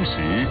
时。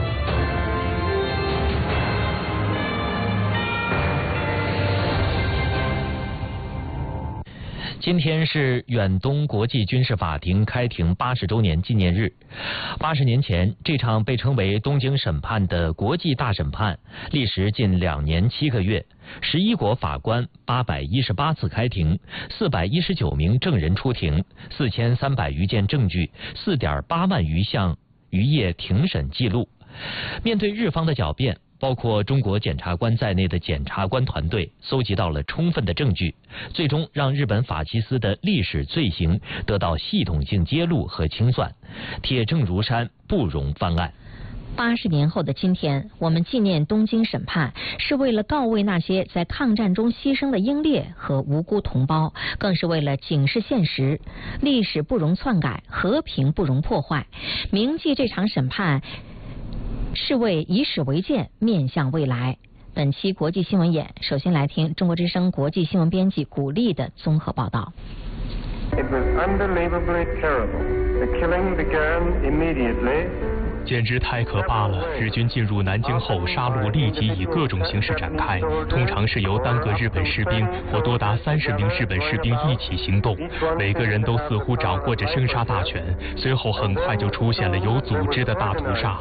今天是远东国际军事法庭开庭80周年纪念日。80年前，这场被称为东京审判的国际大审判，历时近2年7个月，11国法官818次开庭，419名证人出庭，4300余件证据，4.8万余项余页庭审记录。面对日方的狡辩，包括中国检察官在内的检察官团队搜集到了充分的证据，最终让日本法西斯的历史罪行得到系统性揭露和清算，铁证如山，不容翻案。 80年后的今天，我们纪念东京审判，是为了告慰那些在抗战中牺牲的英烈和无辜同胞，更是为了警示现实：历史不容篡改，和平不容破坏。铭记这场审判，是为以史为鉴，面向未来。本期国际新闻眼，首先来听中国之声国际新闻编辑古丽的综合报道。 It was unbelievably terrible. The killing began immediately. 简直太可怕了！日军进入南京后，杀戮立即以各种形式展开，通常是由单个日本士兵或多达30名日本士兵一起行动，每个人都似乎掌握着生杀大权。随后很快就出现了有组织的大屠杀。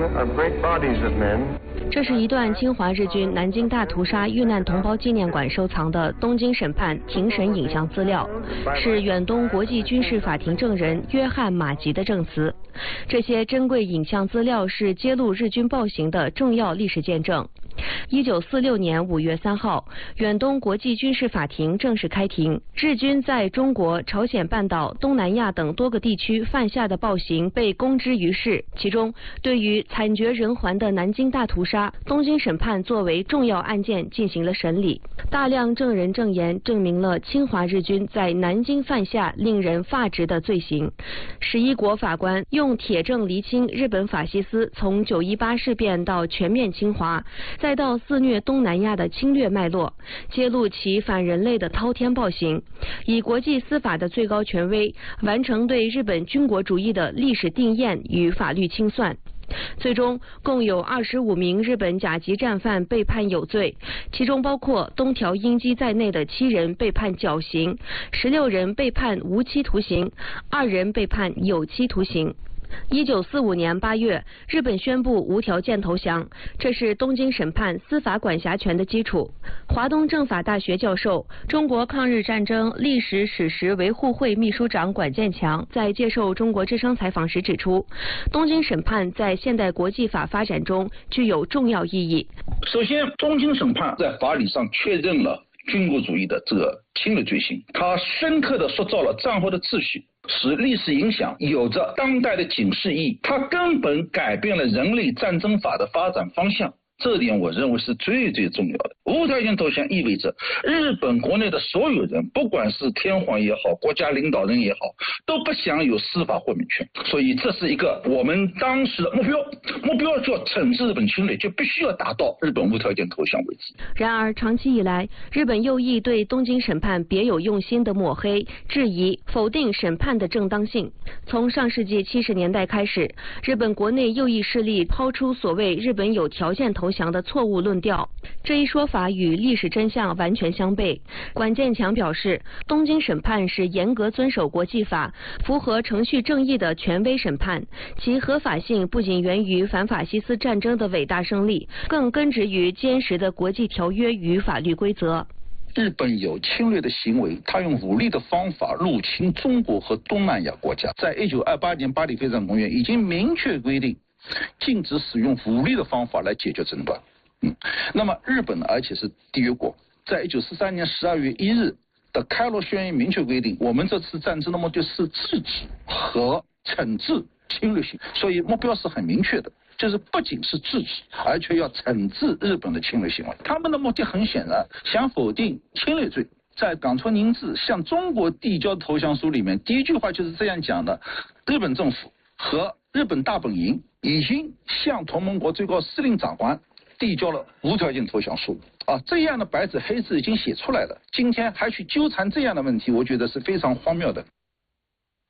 这是一段侵华日军南京大屠杀遇难同胞纪念馆收藏的东京审判庭审影像资料，是远东国际军事法庭证人约翰马吉的证词。这些珍贵影像资料是揭露日军暴行的重要历史见证。1946年5月3号，远东国际军事法庭正式开庭。日军在中国、朝鲜半岛、东南亚等多个地区犯下的暴行被公之于世，其中对于惨绝人寰的南京大屠杀，东京审判作为重要案件进行了审理。大量证人证言证明了侵华日军在南京犯下令人发指的罪行。11国法官用铁证厘清日本法西斯从9·18事变到全面侵华，再到肆虐东南亚的侵略脉络，揭露其反人类的滔天暴行，以国际司法的最高权威完成对日本军国主义的历史定验与法律清算。最终共有25名日本甲级战犯被判有罪，其中包括东条英机在内的7人被判绞刑，16人被判无期徒刑，2人被判有期徒刑。1945年8月，日本宣布无条件投降，这是东京审判司法管辖权的基础。华东政法大学教授、中国抗日战争历史史实维护会秘书长管建强在接受中国之声采访时指出，东京审判在现代国际法发展中具有重要意义。 首先，东京审判在法理上确认了军国主义的这个侵略罪行，它深刻地塑造了战后的秩序，使历史影响有着当代的警示意义，它根本改变了人类战争法的发展方向。这点我认为是最重要的。无条件投降意味着日本国内的所有人，不管是天皇也好，国家领导人也好，都不享有司法豁免权。所以这是一个我们当时的目标就要惩治日本侵略，就必须要达到日本无条件投降为止。 然而长期以来，日本右翼对东京审判别有用心的抹黑、质疑、否定审判的正当性。从上世纪70年代开始，日本国内右翼势力抛出所谓日本有条件投降的错误论调，这一说法与历史真相完全相悖。管建强表示，东京审判是严格遵守国际法、符合程序正义的权威审判，其合法性不仅源于反法西斯战争的伟大胜利，更根植于坚实的国际条约与法律规则。 日本有侵略的行为，他用武力的方法入侵中国和东南亚国家。在1928年巴黎非常公约已经明确规定，禁止使用武力的方法来解决争端。那么日本呢，而且是缔约国，在1943年12月1日的开罗宣言明确规定，我们这次战争的目的是制止和惩治侵略性，所以目标是很明确的，就是不仅是制止，而且要惩治日本的侵略行为。他们的目的很显然，想否定侵略罪。在冈村宁次向中国递交投降书里面，第一句话就是这样讲的：日本政府和日本大本营已经向同盟国最高司令长官递交了无条件投降书。这样的白纸黑字已经写出来了，今天还去纠缠这样的问题，我觉得是非常荒谬的。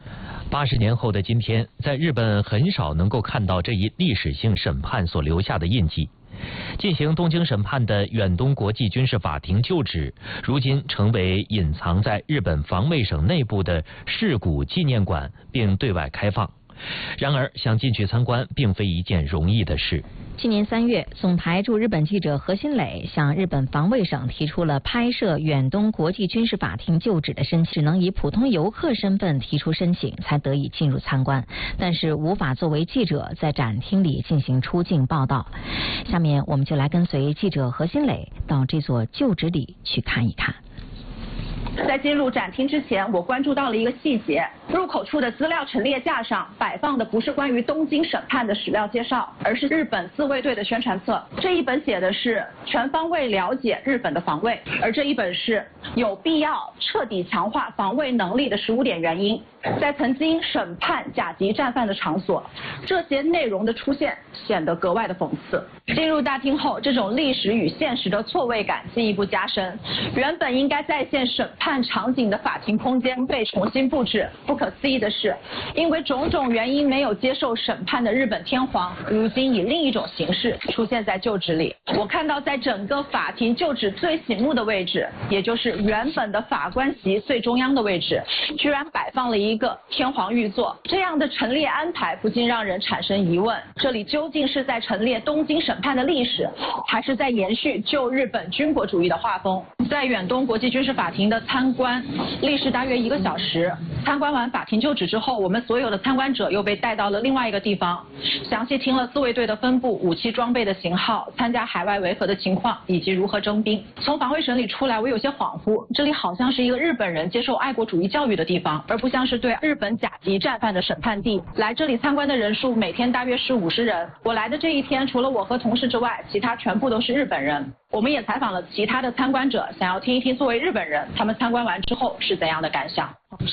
80年后的今天，在日本很少能够看到这一历史性审判所留下的印记。进行东京审判的远东国际军事法庭旧址，如今成为隐藏在日本防卫省内部的事故纪念馆，并对外开放。然而，想进去参观并非一件容易的事。 今年3月，总台驻日本记者何新磊向日本防卫省提出了拍摄远东国际军事法庭旧址的申请，只能以普通游客身份提出申请，才得以进入参观，但是无法作为记者在展厅里进行出境报道。下面我们就来跟随记者何新磊到这座旧址里去看一看。 在进入展厅之前，我关注到了一个细节，入口处的资料陈列架上摆放的不是关于东京审判的史料介绍，而是日本自卫队的宣传册。这一本写的是全方位了解日本的防卫，而这一本是有必要彻底强化防卫能力的15点原因。在曾经审判甲级战犯的场所，这些内容的出现显得格外的讽刺。进入大厅后，这种历史与现实的错位感进一步加深。原本应该再现审判场景的法庭空间被重新布置。不可思议的是，因为种种原因没有接受审判的日本天皇，如今以另一种形式出现在旧址里。我看到在整个法庭旧址最醒目的位置，也就是原本的法官席最中央的位置，居然摆放了一个天皇御座。这样的陈列安排不禁让人产生疑问，这里究竟是在陈列东京审判的历史，还是在延续旧日本军国主义的画风？在远东国际军事法庭的参观历时大约1个小时。参观完法庭旧址之后，我们所有的参观者又被带到了另外一个地方，详细听了自卫队的分布、武器装备的型号、参加海外维和的情况以及如何征兵。从防卫省里出来，我有些恍惚，这里好像是一个日本人接受爱国主义教育的地方，而不像是对日本甲级战犯的审判地。来这里参观的人数每天大约是50人。我来的这一天，除了我和同事之外，其他全部都是日本人。我们也采访了其他的参观者，想要听一听作为日本人，他们参观完之后是怎样的感想。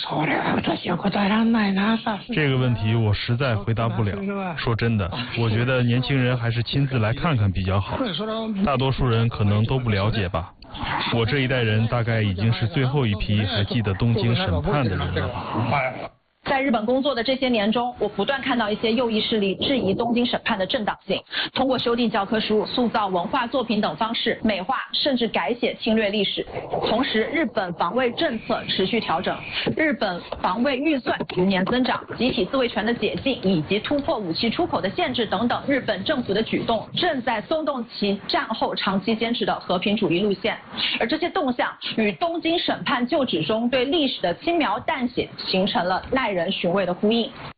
这个问题我实在回答不了。说真的，我觉得年轻人还是亲自来看看比较好。大多数人可能都不了解吧。我这一代人大概已经是最后一批还记得东京审判的人了。 在日本工作的这些年中，我不断看到一些右翼势力质疑东京审判的正当性，通过修订教科书、塑造文化作品等方式美化甚至改写侵略历史。同时，日本防卫政策持续调整，日本防卫预算逐年增长，集体自卫权的解禁以及突破武器出口的限制等等，日本政府的举动正在松动其战后长期坚持的和平主义路线。而这些动向与东京审判旧址中对历史的轻描淡写形成了耐人寻味的呼应。